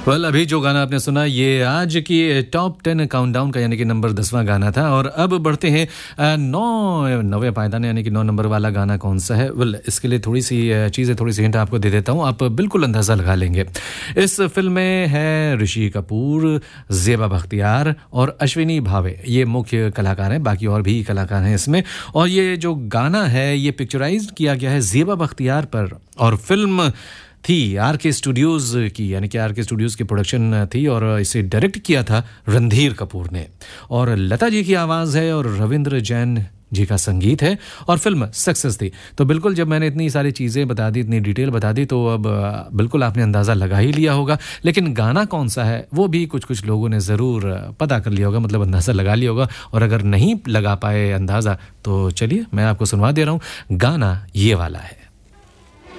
Well अभी जो गाना आपने सुना ये आज की टॉप 10 काउंटडाउन का यानी कि नंबर 10वां गाना था। और अब बढ़ते हैं 9वें पायदान यानी कि 9 नंबर वाला गाना कौन सा है। वेल इसके लिए थोड़ी सी चीज़ें, थोड़ी सी हिंट आपको दे देता हूँ, आप बिल्कुल अंदाज़ा लगा लेंगे। इस फिल्म में है ऋषि कपूर, ज़ेबा बख्तियार और अश्विनी भावे, ये मुख्य कलाकार हैं, बाकी और भी कलाकार हैं इसमें। और ये जो गाना है ये पिक्चराइज किया गया है ज़ेबा बख्तियार पर, और फिल्म थी आर.के. स्टूडियोज़ की, यानी कि आर.के. स्टूडियोज़ की प्रोडक्शन थी, और इसे डायरेक्ट किया था रणधीर कपूर ने। और लता जी की आवाज़ है और रविंद्र जैन जी का संगीत है, और फिल्म सक्सेस थी। तो बिल्कुल जब मैंने इतनी सारी चीज़ें बता दी, इतनी डिटेल बता दी, तो अब बिल्कुल आपने अंदाज़ा लगा ही लिया होगा। लेकिन गाना कौन सा है वो भी कुछ कुछ लोगों ने ज़रूर पता कर लिया होगा, मतलब अंदाज़ा लगा लिया होगा। और अगर नहीं लगा पाए अंदाज़ा तो चलिए मैं आपको सुनवा दे रहा हूँ, गाना ये वाला है।